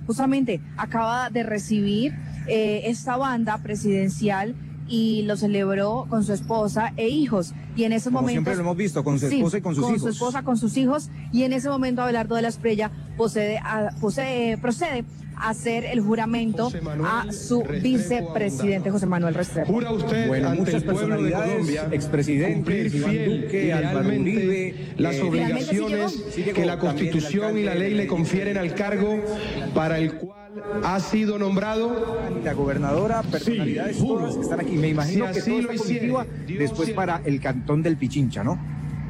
justamente acaba de recibir esta banda presidencial y lo celebró con su esposa e hijos. Y en esos momentos, siempre lo hemos visto, con su esposa y con sus hijos. Con su esposa, con sus hijos. Y en ese momento Abelardo de la Espriella procede a hacer el juramento a su vicepresidente José Manuel Restrepo. Jura usted ante el pueblo de Colombia, expresidentes, Iván Duque, Álvaro Uribe, las obligaciones que la Constitución y la ley le confieren al cargo para el cual ha sido nombrado. La gobernadora, personalidades todas que están aquí. Me imagino que todo está positiva después para el cantón del Pichincha, ¿no?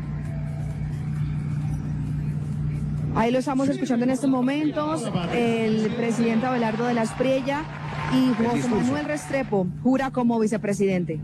Ahí lo estamos escuchando en estos momentos, el presidente Abelardo de la Espriella y José Manuel Restrepo jura como vicepresidente.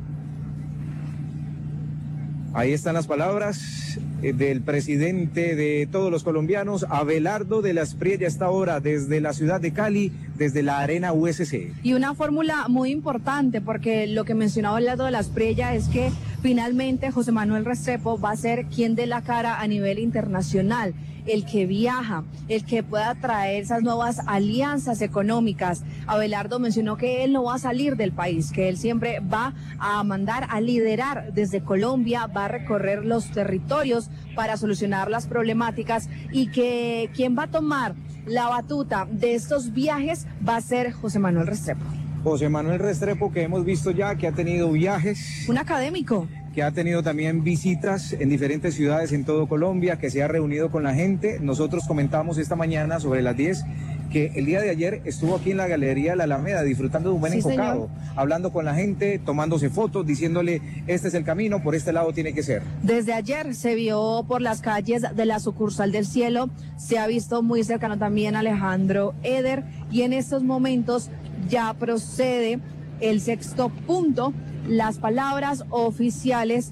Ahí están las palabras del presidente de todos los colombianos, Abelardo de la Espriella, esta hora desde la ciudad de Cali, desde la Arena USC. Y una fórmula muy importante, porque lo que mencionaba Abelardo de la Espriella es que finalmente José Manuel Restrepo va a ser quien dé la cara a nivel internacional, el que viaja, el que pueda traer esas nuevas alianzas económicas. Abelardo mencionó que él no va a salir del país, que él siempre va a mandar a liderar desde Colombia, va a recorrer los territorios para solucionar las problemáticas y que quien va a tomar la batuta de estos viajes va a ser José Manuel Restrepo. José Manuel Restrepo, que hemos visto ya que ha tenido viajes. Un académico. Que ha tenido también visitas en diferentes ciudades en todo Colombia, que se ha reunido con la gente. Nosotros comentamos esta mañana sobre las 10 que el día de ayer estuvo aquí en la Galería La Alameda disfrutando de un buen encocado, hablando con la gente, tomándose fotos, diciéndole este es el camino, por este lado tiene que ser. Desde ayer se vio por las calles de la sucursal del Cielo, se ha visto muy cercano también a Alejandro Eder y en estos momentos ya procede el sexto punto, las palabras oficiales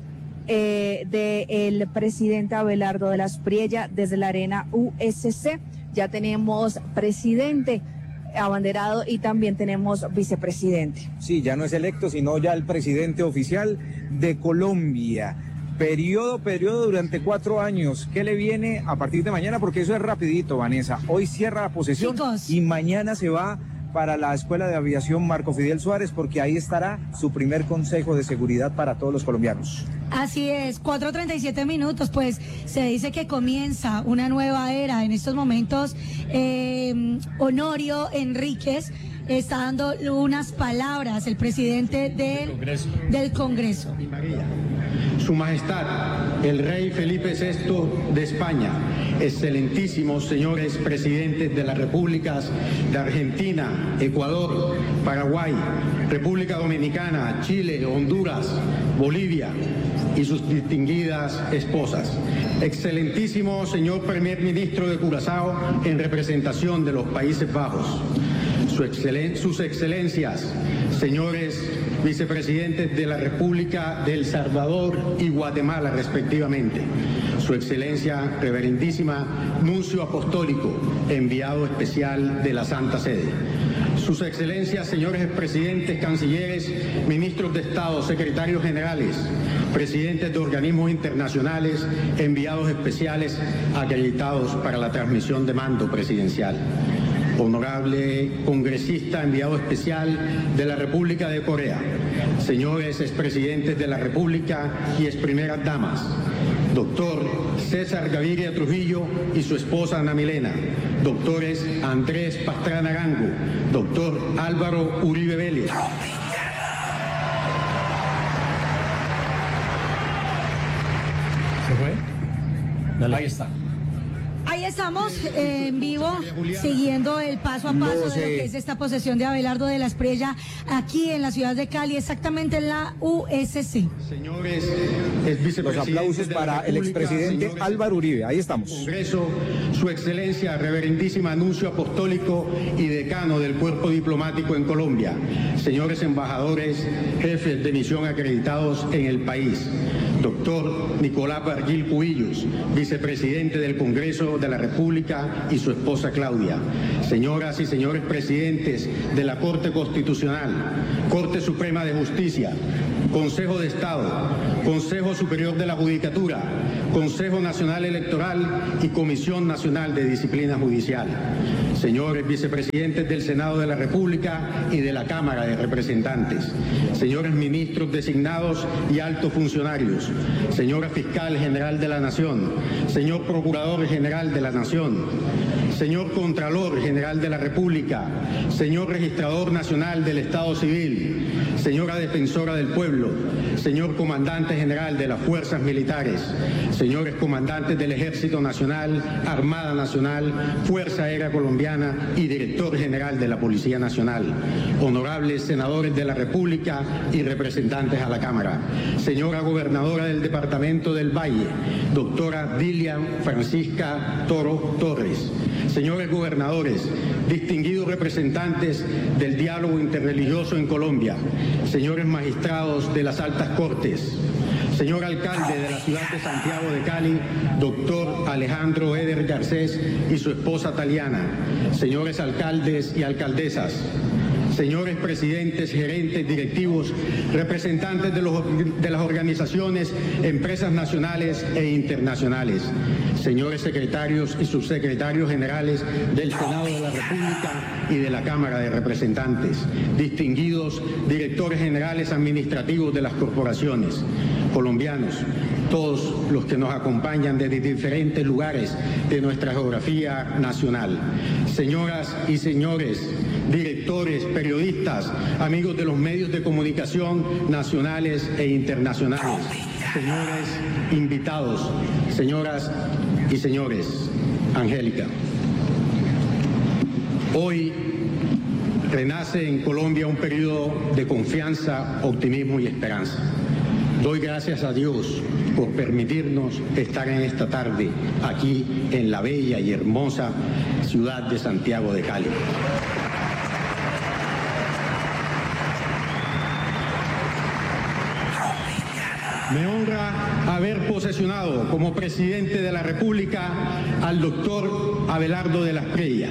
del presidente Abelardo de la Espriella desde la Arena USC. Ya tenemos presidente abanderado y también tenemos vicepresidente. Sí, ya no es electo, sino ya el presidente oficial de Colombia. Periodo durante 4 años. ¿Qué le viene a partir de mañana? Porque eso es rapidito, Vanessa. Hoy cierra la posesión, chicos, y mañana se va para la Escuela de Aviación Marco Fidel Suárez, porque ahí estará su primer consejo de seguridad para todos los colombianos. Así es, 4:37 minutos, pues se dice que comienza una nueva era. En estos momentos, Honorio Enríquez está dando unas palabras, el presidente del Congreso. Su Majestad, el Rey Felipe VI de España, excelentísimos señores presidentes de las repúblicas de Argentina, Ecuador, Paraguay, República Dominicana, Chile, Honduras, Bolivia y sus distinguidas esposas. Excelentísimo señor Primer Ministro de Curazao en representación de los Países Bajos. Sus excelencias, señores vicepresidentes de la República de El Salvador y Guatemala, respectivamente. Su excelencia, reverendísima nuncio apostólico, enviado especial de la Santa Sede. Sus excelencias, señores presidentes, cancilleres, ministros de Estado, secretarios generales, presidentes de organismos internacionales, enviados especiales acreditados para la transmisión de mando presidencial. Honorable congresista enviado especial de la República de Corea, señores expresidentes de la República y exprimeras damas, doctor César Gaviria Trujillo y su esposa Ana Milena, doctores Andrés Pastrana Arango, doctor Álvaro Uribe Vélez. ¿Se fue? Dale. Ahí está. Ahí estamos en vivo, siguiendo el paso a paso de lo que es esta posesión de Abelardo de la Espriella aquí en la ciudad de Cali, exactamente en la USC. Señores, los aplausos para el expresidente Álvaro Uribe. Ahí estamos. Congreso, su excelencia, reverendísima nuncio apostólico y decano del cuerpo diplomático en Colombia, señores embajadores, jefes de misión acreditados en el país, doctor Nicolás Bargil Cubillos, vicepresidente del Congreso de la República y su esposa Claudia, señoras y señores presidentes de la Corte Constitucional, Corte Suprema de Justicia, Consejo de Estado, Consejo Superior de la Judicatura, Consejo Nacional Electoral y Comisión Nacional de Disciplina Judicial, señores vicepresidentes del Senado de la República y de la Cámara de Representantes, señores ministros designados y altos funcionarios, señora Fiscal General de la Nación, señor Procurador General de la Nación, señor Contralor General de la República, señor Registrador Nacional del Estado Civil, señora Defensora del Pueblo, señor Comandante General de las Fuerzas Militares, señores Comandantes del Ejército Nacional, Armada Nacional, Fuerza Aérea Colombiana y Director General de la Policía Nacional, honorables senadores de la República y representantes a la Cámara, señora Gobernadora del Departamento del Valle, doctora Dilian Francisca Toro Torres, señores gobernadores, distinguidos representantes del diálogo interreligioso en Colombia, señores magistrados de las altas cortes, señor alcalde de la ciudad de Santiago de Cali, doctor Alejandro Eder Garcés y su esposa Taliana, señores alcaldes y alcaldesas, señores presidentes, gerentes, directivos, representantes de las organizaciones, empresas nacionales e internacionales, señores secretarios y subsecretarios generales del Senado de la República y de la Cámara de Representantes, distinguidos directores generales administrativos de las corporaciones, colombianos, todos los que nos acompañan desde diferentes lugares de nuestra geografía nacional, señoras y señores, directores, periodistas, amigos de los medios de comunicación nacionales e internacionales, señores invitados, señoras y señores, Angélica. Hoy renace en Colombia un periodo de confianza, optimismo y esperanza. Doy gracias a Dios por permitirnos estar en esta tarde aquí en la bella y hermosa ciudad de Santiago de Cali. Me honra haber posesionado como presidente de la República al doctor Abelardo de la Espriella.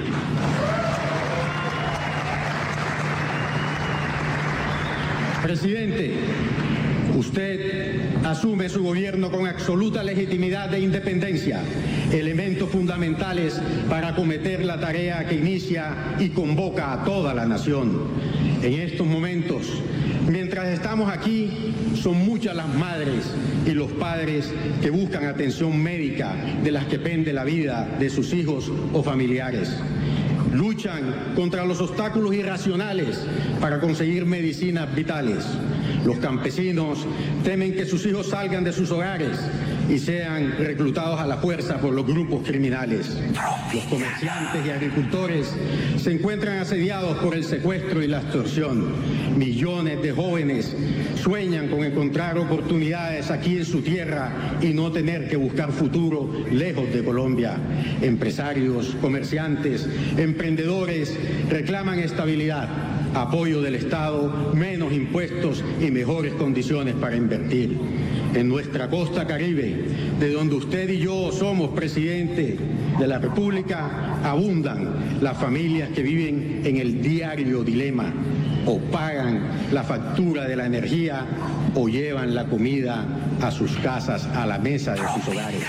Presidente, usted asume su gobierno con absoluta legitimidad e independencia, elementos fundamentales para acometer la tarea que inicia y convoca a toda la nación. En estos momentos, mientras estamos aquí, son muchas las madres y los padres que buscan atención médica de las que pende la vida de sus hijos o familiares. Luchan contra los obstáculos irracionales para conseguir medicinas vitales. Los campesinos temen que sus hijos salgan de sus hogares y sean reclutados a la fuerza por los grupos criminales. Los comerciantes y agricultores se encuentran asediados por el secuestro y la extorsión. Millones de jóvenes sueñan con encontrar oportunidades aquí en su tierra y no tener que buscar futuro lejos de Colombia. Empresarios, comerciantes, emprendedores reclaman estabilidad, apoyo del Estado, menos impuestos y mejores condiciones para invertir. En nuestra costa caribe, de donde usted y yo somos presidente de la República, abundan las familias que viven en el diario dilema: o pagan la factura de la energía o llevan la comida a sus casas, a la mesa de sus hogares.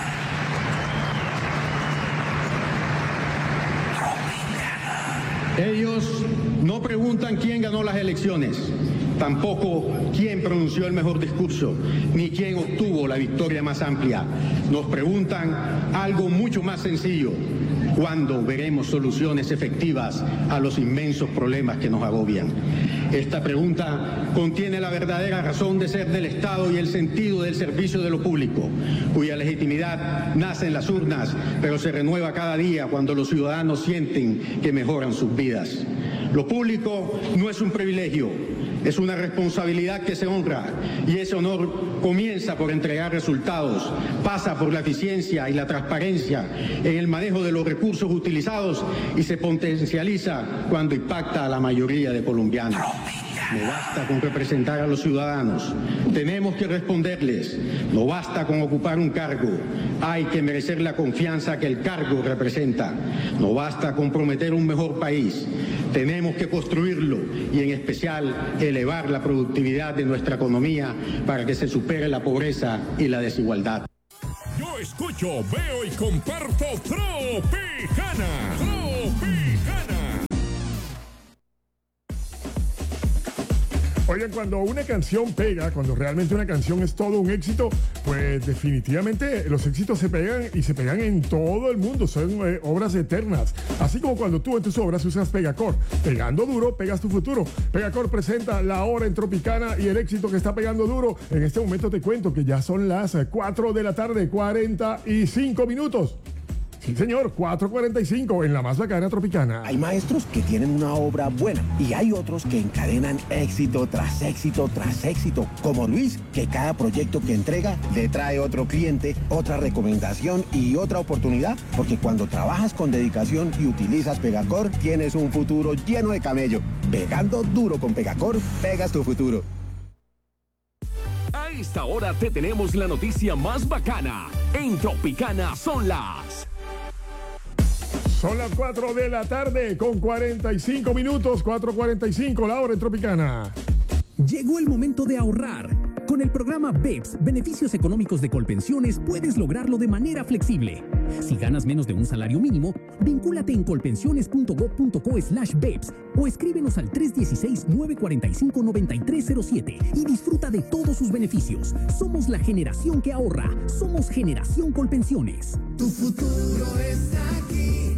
Ellos no preguntan quién ganó las elecciones, tampoco quién pronunció el mejor discurso, ni quién obtuvo la victoria más amplia. Nos preguntan algo mucho más sencillo: ¿cuándo veremos soluciones efectivas a los inmensos problemas que nos agobian? Esta pregunta contiene la verdadera razón de ser del Estado y el sentido del servicio de lo público, cuya legitimidad nace en las urnas, pero se renueva cada día cuando los ciudadanos sienten que mejoran sus vidas. Lo público no es un privilegio, es una responsabilidad que se honra, y ese honor comienza por entregar resultados, pasa por la eficiencia y la transparencia en el manejo de los recursos utilizados y se potencializa cuando impacta a la mayoría de colombianos. No basta con representar a los ciudadanos, tenemos que responderles. No basta con ocupar un cargo, hay que merecer la confianza que el cargo representa. No basta con prometer un mejor país, tenemos que construirlo y en especial elevar la productividad de nuestra economía para que se supere la pobreza y la desigualdad. Yo escucho, veo y comparto Tropicana. Oigan, cuando una canción pega, cuando realmente una canción es todo un éxito, pues definitivamente los éxitos se pegan y se pegan en todo el mundo, son obras eternas. Así como cuando tú en tus obras usas Pegacor. Pegando duro, pegas tu futuro. Pegacor presenta La Hora en Tropicana y el éxito que está pegando duro. En este momento te cuento que ya son las 4 de la tarde, 45 minutos. Sí, señor, 4:45 en la más bacana Tropicana. Hay maestros que tienen una obra buena y hay otros que encadenan éxito tras éxito tras éxito, como Luis, que cada proyecto que entrega le trae otro cliente, otra recomendación y otra oportunidad, porque cuando trabajas con dedicación y utilizas Pegacor, tienes un futuro lleno de camello. Pegando duro con Pegacor, pegas tu futuro. A esta hora te tenemos la noticia más bacana. En Tropicana son las 4 de la tarde con 45 minutos, 4:45, La Hora en Tropicana. Llegó el momento de ahorrar. Con el programa BEPS, Beneficios Económicos de Colpensiones, puedes lograrlo de manera flexible. Si ganas menos de un salario mínimo, vincúlate en colpensiones.gov.co/BEPS o escríbenos al 316-945-9307 y disfruta de todos sus beneficios. Somos la generación que ahorra. Somos Generación Colpensiones. Tu futuro está aquí.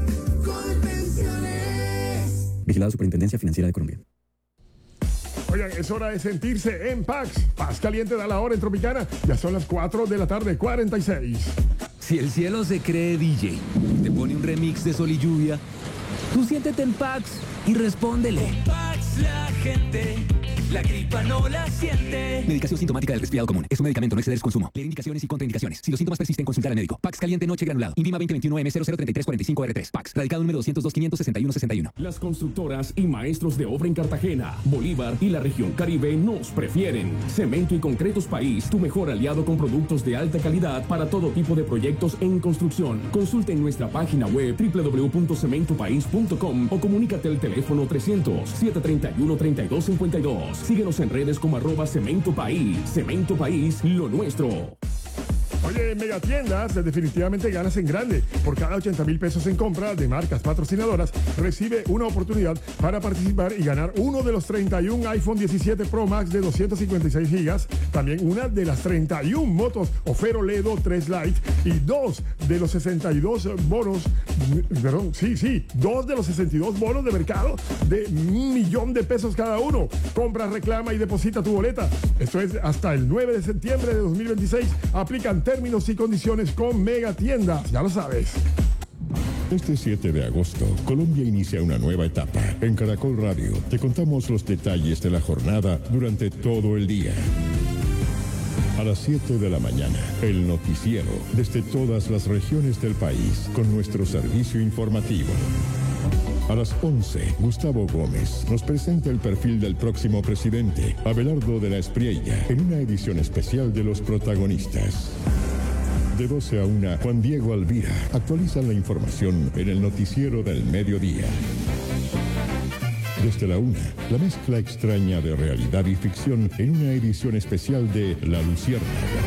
Colpensiones. Vigilado Superintendencia Financiera de Colombia. Oigan, es hora de sentirse en Pax. Paz Caliente da La Hora en Tropicana. Ya son las 4 de la tarde, 46. Si el cielo se cree DJ, te pone un remix de Sol y Lluvia, tú siéntete en Pax y respóndele. Con Pax la gente, la gripa no la siente. Medicación sintomática del resfriado común. Es un medicamento, no exceder su consumo. Leer indicaciones y contraindicaciones. Si los síntomas persisten, consultar al médico. Pax Caliente Noche Granulado. INVIMA 2021-M003345R3. Pax. Radicado número 202-561-61. Las constructoras y maestros de obra en Cartagena, Bolívar y la región Caribe nos prefieren. Cemento y Concretos País, tu mejor aliado con productos de alta calidad para todo tipo de proyectos en construcción. Consulta en nuestra página web www.cementopaís.com o comunícate al teléfono 300-731-3252. Síguenos en redes como @Cemento País. Cemento País, lo nuestro. Oye, en Megatiendas definitivamente ganas en grande. Por cada 80,000 pesos en compra de marcas patrocinadoras, recibe una oportunidad para participar y ganar uno de los 31 iPhone 17 Pro Max de 256 gigas, también una de las 31 motos Ofero Ledo 3 Lite y dos de los 62 bonos, dos de los 62 bonos de mercado de $1,000,000 cada uno. Compra, reclama y deposita tu boleta. Esto es hasta el 9 de septiembre de 2026. Aplican términos y condiciones con Megatiendas, ya lo sabes. Este 7 de agosto, Colombia inicia una nueva etapa. En Caracol Radio te contamos los detalles de la jornada durante todo el día. A las 7 de la mañana, el noticiero desde todas las regiones del país con nuestro servicio informativo. A las 11, Gustavo Gómez nos presenta el perfil del próximo presidente, Abelardo de la Espriella, en una edición especial de Los Protagonistas. De 12 a 1, Juan Diego Alvira actualiza la información en el noticiero del mediodía. Desde la 1, la mezcla extraña de realidad y ficción en una edición especial de La Luciérnaga.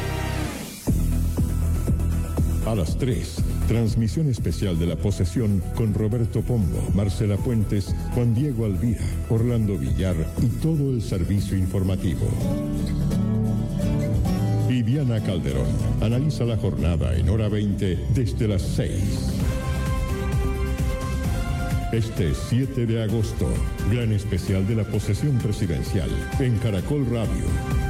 A las 3, transmisión especial de La Posesión con Roberto Pombo, Marcela Puentes, Juan Diego Alvira, Orlando Villar y todo el servicio informativo. Y Diana Calderón analiza la jornada en hora 20 desde las 6. Este 7 de agosto, gran especial de La Posesión Presidencial en Caracol Radio.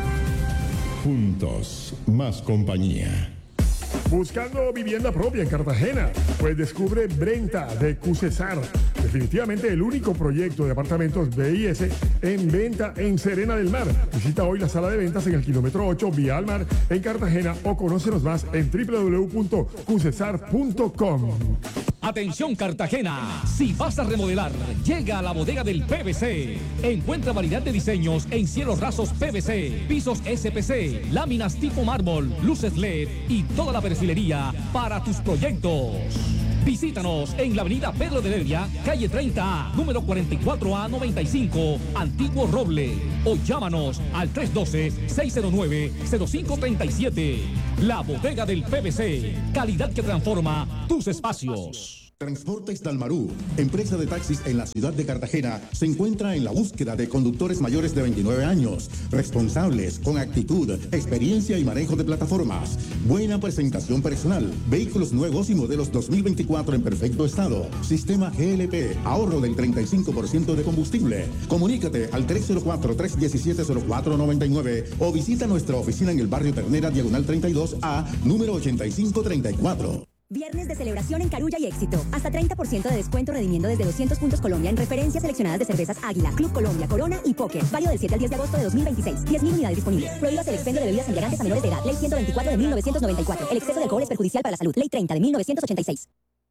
Juntos, más compañía. Buscando vivienda propia en Cartagena, pues descubre Brenta de Cusesar. Definitivamente el único proyecto de apartamentos BIS en venta en Serena del Mar. Visita hoy la sala de ventas en el kilómetro 8 vía al mar en Cartagena o conócenos más en www.cusesar.com. Atención Cartagena, si vas a remodelar, llega a la bodega del PVC. Encuentra variedad de diseños en cielos rasos PVC, pisos SPC, láminas tipo mármol, luces LED y toda la perfilería para tus proyectos. Visítanos en la avenida Pedro de Heredia, calle 30A, número 44A95, Antiguo Roble. O llámanos al 312-609-0537. La bodega del PVC. Calidad que transforma tus espacios. Transportes Dalmarú, empresa de taxis en la ciudad de Cartagena, se encuentra en la búsqueda de conductores mayores de 29 años, responsables, con actitud, experiencia y manejo de plataformas, buena presentación personal, vehículos nuevos y modelos 2024 en perfecto estado, sistema GLP, ahorro del 35% de combustible. Comunícate al 304-317-0499 o visita nuestra oficina en el barrio Ternera, diagonal 32A, número 8534. Viernes de celebración en Carulla y Éxito. Hasta 30% de descuento redimiendo desde 200 puntos Colombia en referencias seleccionadas de cervezas Águila, Club Colombia, Corona y Póker. Válido del 7 al 10 de agosto de 2026. 10.000 unidades disponibles. Prohíbas el expendio de bebidas embriagantes a menores de edad. Ley 124 de 1994. El exceso de alcohol es perjudicial para la salud. Ley 30 de 1986.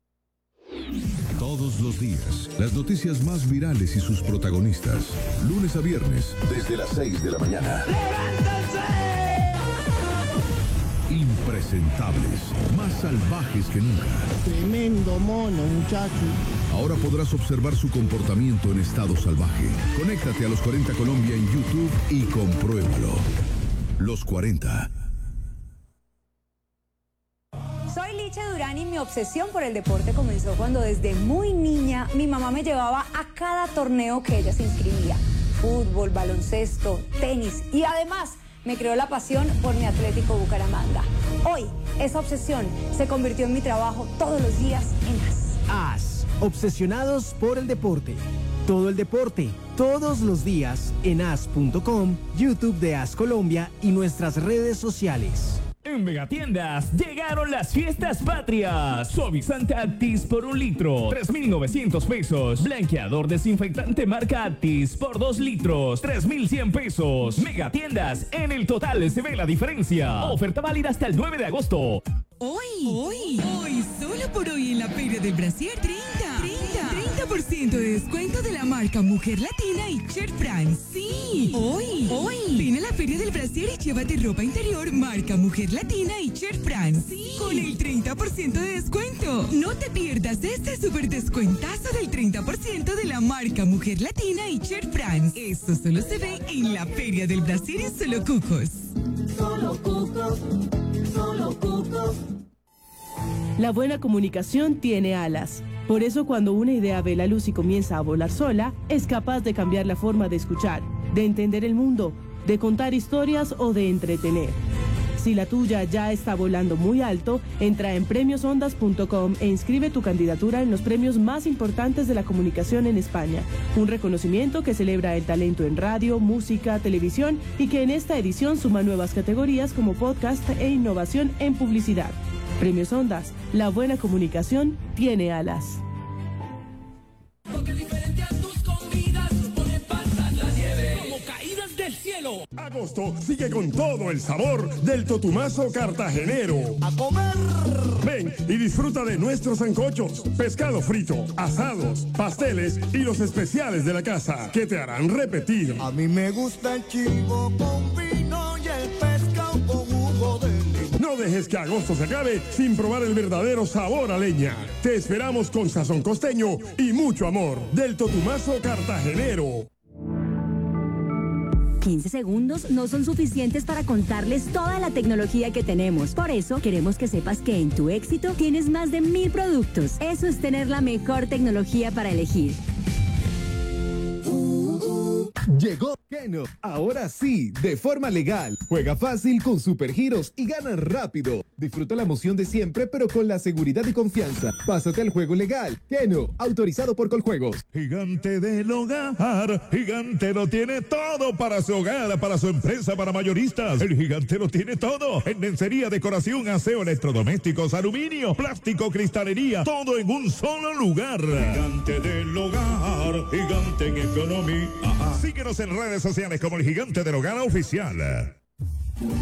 Todos los días, las noticias más virales y sus protagonistas. Lunes a viernes, desde las 6 de la mañana. Impresentables, más salvajes que nunca. Tremendo mono, muchacho. Ahora podrás observar su comportamiento en estado salvaje. Conéctate a Los 40 Colombia en YouTube y compruébalo. Los 40. Soy Licha Durán y mi obsesión por el deporte comenzó cuando desde muy niña mi mamá me llevaba a cada torneo que ella se inscribía. Fútbol, baloncesto, tenis y además me creó la pasión por mi Atlético Bucaramanga. Hoy, esa obsesión se convirtió en mi trabajo todos los días en AS. AS, obsesionados por el deporte. Todo el deporte, todos los días en as.com, YouTube de AS Colombia y nuestras redes sociales. En Megatiendas llegaron las fiestas patrias. Suavizante Actis por 1 litro, 3.900 pesos. Blanqueador desinfectante marca Actis por 2 litros, 3.100 pesos. Megatiendas, en el total se ve la diferencia. Oferta válida hasta el 9 de agosto. Hoy, solo por hoy en la Feria del Brasier, 30% de descuento de la marca Mujer Latina y Cher France. Sí, hoy. Ven a la Feria del Brasier y llévate ropa interior marca Mujer Latina y Cher France. Sí, con el 30% de descuento. No te pierdas este súper descuentazo del 30% de la marca Mujer Latina y Cher France. Esto solo se ve en la Feria del Brasier en Solo Cucos. Solo Cucos, Solo Cucos. La buena comunicación tiene alas. Por eso cuando una idea ve la luz y comienza a volar sola, es capaz de cambiar la forma de escuchar, de entender el mundo, de contar historias o de entretener. Si la tuya ya está volando muy alto, entra en premiosondas.com e inscribe tu candidatura en los premios más importantes de la comunicación en España. Un reconocimiento que celebra el talento en radio, música, televisión y que en esta edición suma nuevas categorías como podcast e innovación en publicidad. Premios Ondas, la buena comunicación tiene alas. Porque diferente a tus comidas, pone pasar la nieve como caídas del cielo. Agosto sigue con todo el sabor del Totumazo cartagenero. ¡A comer! Ven y disfruta de nuestros sancochos, pescado frito, asados, pasteles y los especiales de la casa que te harán repetir. A mí me gusta el chivo con vino y el pescado con jugo de limón. No dejes que agosto se acabe sin probar el verdadero sabor a leña. Te esperamos con sazón costeño y mucho amor del Totumazo cartagenero. 15 segundos no son suficientes para contarles toda la tecnología que tenemos. Por eso queremos que sepas que en Tu Éxito tienes más de 1000 productos. Eso es tener la mejor tecnología para elegir. Llegó Keno, ahora sí, de forma legal. Juega fácil con supergiros y gana rápido. Disfruta la emoción de siempre, pero con la seguridad y confianza. Pásate al juego legal. Keno, autorizado por Coljuegos. Gigante del hogar, Gigante lo tiene todo para su hogar, para su empresa, para mayoristas. El Gigante lo tiene todo. En lencería, decoración, aseo, electrodomésticos, aluminio, plástico, cristalería, todo en un solo lugar. Gigante del hogar, Gigante en economía. Síguenos en redes sociales como el Gigante del Hogar Oficial.